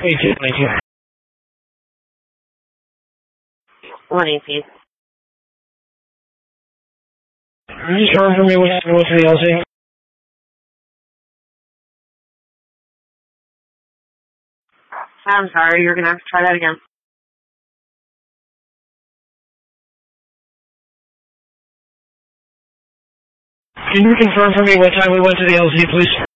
2222. 118. Just confirm for me what happened with the LZ. I'm sorry, you're going to have to try that again. Can you confirm for me what time we went to the LZ, please?